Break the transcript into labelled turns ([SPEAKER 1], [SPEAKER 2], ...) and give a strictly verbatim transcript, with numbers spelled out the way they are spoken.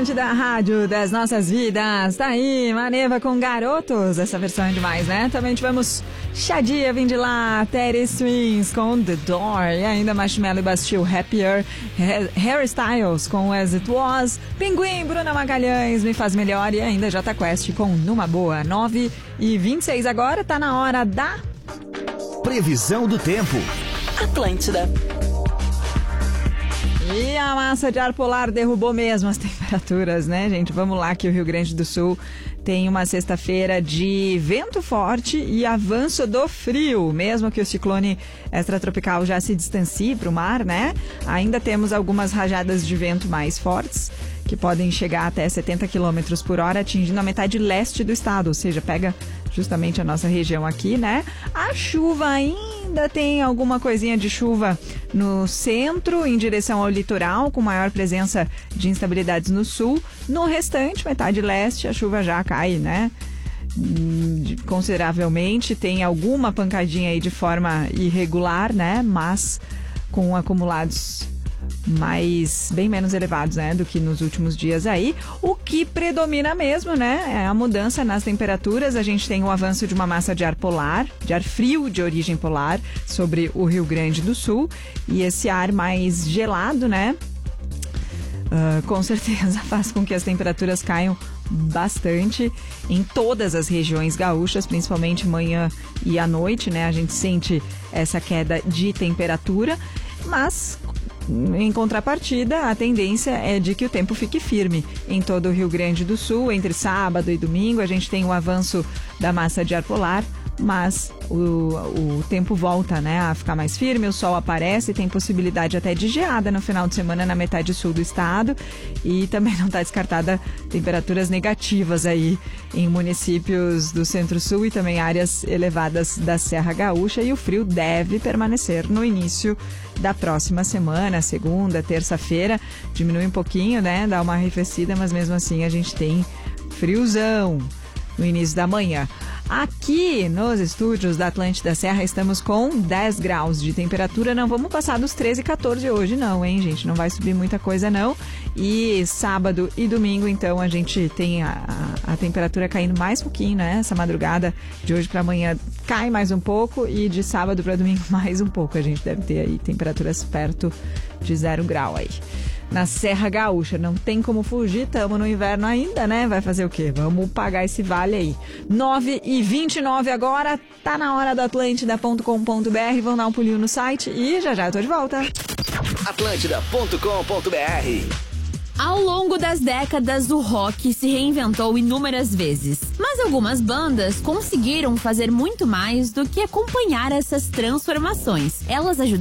[SPEAKER 1] Atlântida, rádio das nossas vidas. Tá aí, Maneva com Garotos. Essa versão é demais, né? Também tivemos Shadia, vim de lá, Terry Swings com The Door. E ainda Marshmello e Bastille, Happier. Harry Styles com As It Was. Pinguim, Bruna Magalhães, Me Faz Melhor. E ainda Jota Quest com Numa Boa. nove e vinte e seis agora, tá na hora da...
[SPEAKER 2] Previsão do tempo.
[SPEAKER 3] Atlântida.
[SPEAKER 1] E a massa de ar polar derrubou mesmo as temperaturas, né, gente? Vamos lá, que o Rio Grande do Sul tem uma sexta-feira de vento forte e avanço do frio. Mesmo que o ciclone extratropical já se distancie para o mar, né? Ainda temos algumas rajadas de vento mais fortes, que podem chegar até setenta quilômetros por hora, atingindo a metade leste do estado, ou seja, pega justamente a nossa região aqui, né? A chuva ainda tem alguma coisinha de chuva no centro, em direção ao litoral, com maior presença de instabilidades no sul. No restante, metade leste, a chuva já cai, né? Consideravelmente, tem alguma pancadinha aí de forma irregular, né? Mas com acumulados mais, bem menos elevados, né, do que nos últimos dias aí. O que predomina mesmo, né, é a mudança nas temperaturas. A gente tem o avanço de uma massa de ar polar, de ar frio de origem polar sobre o Rio Grande do Sul, e esse ar mais gelado, né, uh, com certeza faz com que as temperaturas caiam bastante em todas as regiões gaúchas, principalmente manhã e à noite, né, a gente sente essa queda de temperatura, mas em contrapartida, a tendência é de que o tempo fique firme em todo o Rio Grande do Sul. Entre sábado e domingo a gente tem o avanço da massa de ar polar, mas o, o tempo volta, né, a ficar mais firme, o sol aparece, tem possibilidade até de geada no final de semana na metade sul do estado, e também não está descartada temperaturas negativas aí em municípios do centro-sul e também áreas elevadas da Serra Gaúcha, e o frio deve permanecer no início da próxima semana, segunda, terça-feira, diminui um pouquinho, né, dá uma arrefecida, mas mesmo assim a gente tem friozão no início da manhã. Aqui nos estúdios da Atlântida Serra estamos com dez graus de temperatura, não vamos passar dos treze, quatorze hoje não, hein, gente, não vai subir muita coisa não. E sábado e domingo, então, a gente tem a, a, a temperatura caindo mais um pouquinho, né, essa madrugada de hoje para amanhã cai mais um pouco, e de sábado para domingo mais um pouco, a gente deve ter aí temperaturas perto de zero grau aí. Na Serra Gaúcha, não tem como fugir, estamos no inverno ainda, né? Vai fazer o quê? Vamos pagar esse vale aí. nove e vinte e nove agora, tá na hora do atlântida ponto com ponto b r, vão dar um pulinho no site e já já eu tô de volta.
[SPEAKER 2] atlântida ponto com ponto b r.
[SPEAKER 3] Ao longo das décadas, o rock se reinventou inúmeras vezes, mas algumas bandas conseguiram fazer muito mais do que acompanhar essas transformações. Elas ajudaram